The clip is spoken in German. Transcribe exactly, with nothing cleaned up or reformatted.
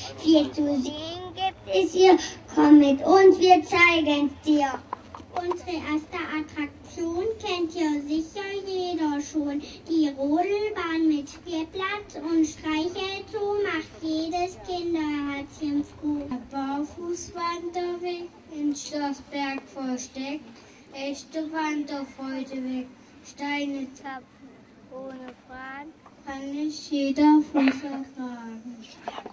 Viel zu sehen gibt es hier. Komm mit uns, wir zeigen's dir. Unsere erste Attraktion kennt ja sicher jeder schon. Die Rodelbahn mit Spielplatz und Streichelzoo macht jedes Kinderherzchen froh. Der Barfußwanderweg in Schlossberg versteckt, echte Wanderfreude weg. Steine zapfen ohne Fragen, kann nicht jeder Fuß ertragen.